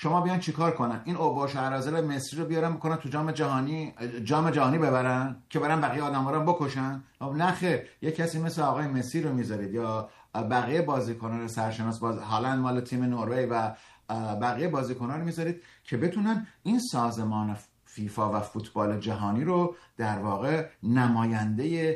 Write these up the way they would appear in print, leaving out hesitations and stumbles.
شما بیان چیکار کنن؟ این اوباش و اراذل مصری رو بیارن بکنن تو جام جهانی ببرن که برن بقیه آدم‌ها رو بکشن؟ نه خیر، یه کسی مثل آقای مسی رو میذارید یا بقیه بازیکنان سرشناس هالند مال تیم نروژ و بقیه بازیکنان رو میذارید که بتونن این سازمان فیفا و فوتبال جهانی رو در واقع نماینده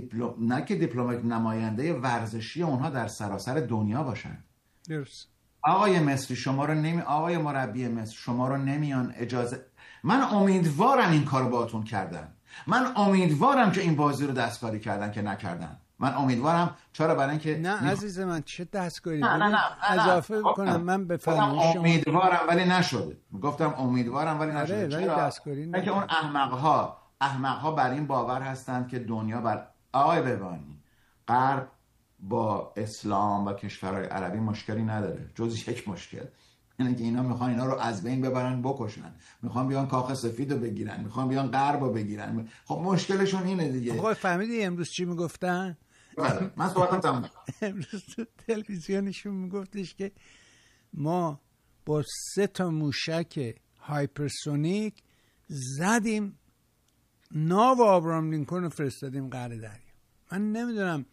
نماینده ورزشی اونها در سراسر دنیا باشن. درست. آقای مصری شما رو آقای مربی مصر شما رو نمیان اجازه. من امیدوارم این کارو باهاتون کردن، من امیدوارم که این بازی رو دستکاری کردن که نکردن. من امیدوارم. چرا؟ برای اینکه نه عزیز من چه دستکاری؟ نه اضافه کنم من به فرمایش شما. امیدوارم ولی نشده. گفتم امیدوارم ولی نشده. ولی دستکاری نه که اون احمق‌ها بر این باور هستند که دنیا بر آقای ببانی غرب با اسلام و کشورهای عربی مشکلی نداره جز یک مشکل، اینه که اینا میخوان اینا رو از بین ببرن بکشن، میخوان بیان کاخ سفید رو بگیرن، میخوان بیان غرب رو بگیرن. خب مشکلشون اینه دیگه. آقا فهمیدی امروز چی میگفتن؟ من صحبتم تمام. امروز تو تلویزیونشون میگفتش که ما با 3 موشک هایپرسونیک زدیم ناو آبراهام لینکلن رو فرستادیم قعر دریا. من نمیدونم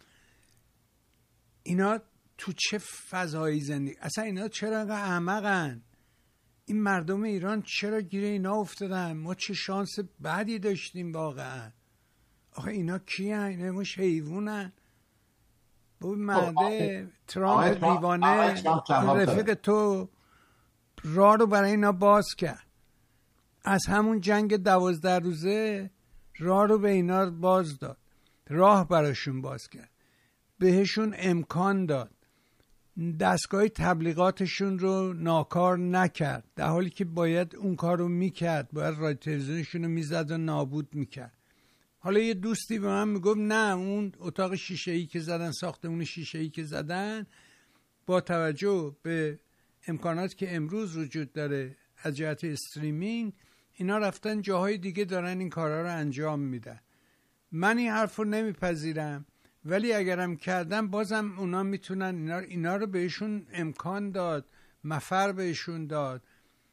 اینا تو چه فضایی زندگی، اصلا اینا چرا انقدر احمقن؟ این مردم ایران چرا گیر اینا افتادن؟ ما چه شانس بدی داشتیم واقعا. آخه اینا کی هن؟ اینا مش حیوانن؟ بابا مرده ترامپ دیوانه رفیق تو راه رو برای اینا باز کرد. از همون جنگ 12 روزه راه رو به اینا باز داد، راه براشون باز کرد، بهشون امکان داد، دستگاه تبلیغاتشون رو ناکار نکرد، در حالی که باید اون کار رو میکرد، باید رادیو تلویزیونشون رو میزد و نابود میکرد. حالا یه دوستی به من میگفت نه اون اتاق شیشه‌ای که زدن، ساختمون شیشه‌ای که زدن، با توجه به امکاناتی که امروز وجود داره از جهت استریمینگ، اینا رفتن جاهای دیگه دارن این کارا رو انجام میدن. من این حرف رو نمیپذیرم، ولی اگرم کردن بازم اونا میتونن اینا رو بهشون امکان داد، مفر بهشون داد.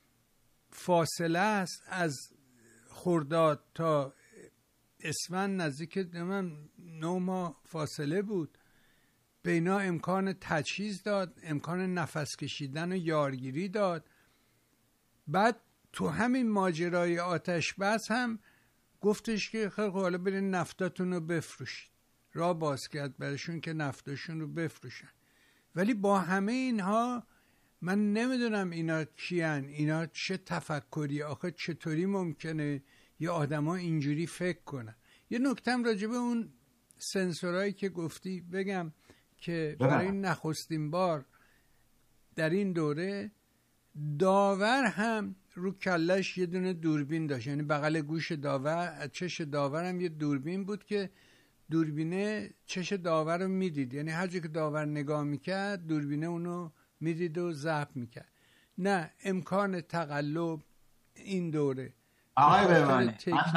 فاصله است از خرداد تا اسفند نزدیک 9 ماه فاصله بود. به اینا امکان تجهیز داد، امکان نفس کشیدن و یارگیری داد. بعد تو همین ماجرای آتش بس هم گفتش که خیلی حالا برین نفتاتون رو بفروشید. راه باز کرد برشون که نفتاشون رو بفروشن. ولی با همه اینها من نمیدونم اینا کیان، اینا چه تفکری، آخه چطوری ممکنه یه آدما اینجوری فکر کنن. یه نکتم راجع به اون سنسورایی که گفتی بگم که برای نخستین بار در این دوره داور هم رو کلش یه دونه دوربین داشت، یعنی بغل گوش داور، چش داور هم یه دوربین بود که دوربینه چش داور رو میدید، یعنی هر جا که داور نگاه میکرد دوربینه اونو میدید و ضبط میکرد. نه امکان تقلب این دوره آقای بهبانی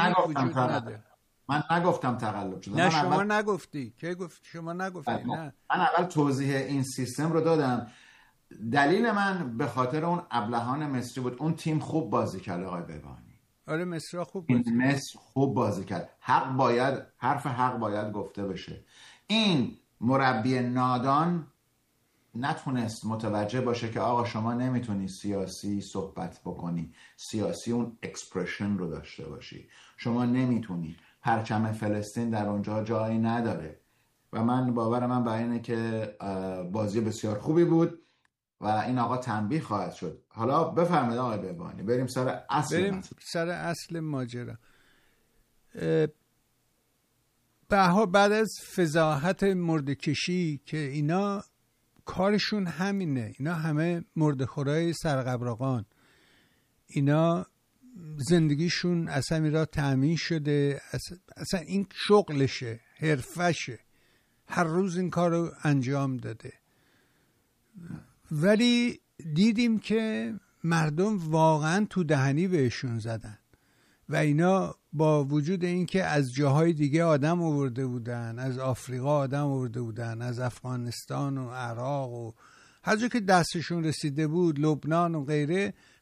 من نگفتم تقلب شده. نه شما نگفتی که شما نگفتی. نه من اول توضیح این سیستم رو دادم. دلیل من به خاطر اون ابلهان مصری بود. اون تیم خوب بازی کرد آقای بهبانی. آره مصر خوب بازی کرد. مصر خوب بازی کرد. حرف حق باید گفته بشه. این مربی نادان نتونست متوجه باشه که آقا شما نمیتونی سیاسی صحبت بکنی، سیاسی اون اکسپرشن رو داشته باشی، شما نمیتونی، پرچم فلسطین در اونجا جایی نداره. و من باور من بر اینه که بازی بسیار خوبی بود و این آقا تنبیه خواهد شد. حالا بفرمایید آقای بهبانی، بریم سر اصل ماجرا. بعد از فضاحت مرده‌کشی که اینا کارشون همینه، اینا همه مرده‌خورای سرقبراقان، اینا زندگیشون اصلا میرا تأمین شده، اصلا این شغلشه، حرفشه، هر روز این کار رو انجام داده. ولی دیدیم که مردم واقعا تو دهنی بهشون زدن و اینا با وجود این که از جاهای دیگه آدم آورده بودن، از آفریقا آدم آورده بودن، از افغانستان و عراق و هر جا که دستشون رسیده بود، لبنان و غیره،